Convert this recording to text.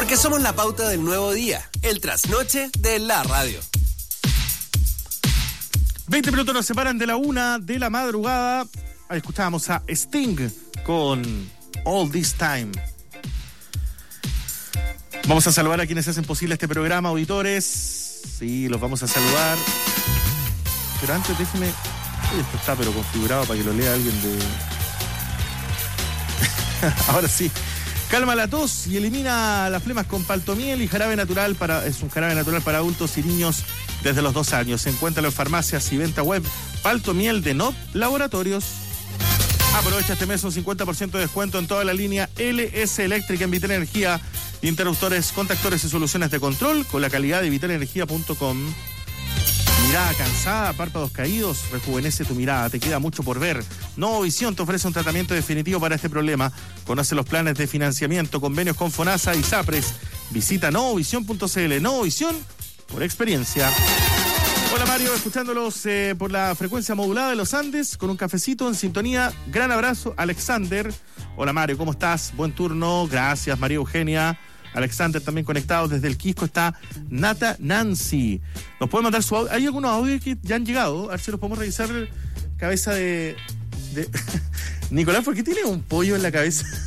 Porque somos la pauta del nuevo día, el trasnoche de la radio. 20 minutos nos separan de la 1 de la madrugada. Ahí escuchábamos a Sting con All This Time. Vamos a saludar a quienes hacen posible este programa, auditores. Sí, los vamos a saludar. Pero antes déjeme... Esto está pero configurado para que lo lea alguien de... Ahora sí. Calma la tos y elimina las flemas con paltomiel y jarabe natural es un jarabe natural para adultos y niños desde los 2 años. Se encuentra en farmacias y venta web. Paltomiel de NOP Laboratorios. Aprovecha este mes un 50% de descuento en toda la línea LS Eléctrica en Vital Energía. Interruptores, contactores y soluciones de control con la calidad de vitalenergia.com. Mirada cansada, párpados caídos, rejuvenece tu mirada, te queda mucho por ver. Novovisión te ofrece un tratamiento definitivo para este problema. Conoce los planes de financiamiento, convenios con FONASA y SAPRES. Visita novovisión.cl. Novovisión por experiencia. Hola Mario, escuchándolos por la frecuencia modulada de los Andes, con un cafecito en sintonía. Gran abrazo, Alexander. Hola Mario, ¿cómo estás? Buen turno, gracias María Eugenia. Alexander también conectado desde el Quisco está Nata Nancy. Nos puede mandar su audio. Hay algunos audios que ya han llegado. A ver si los podemos revisar. Cabeza de... Nicolás, ¿por qué tiene un pollo en la cabeza?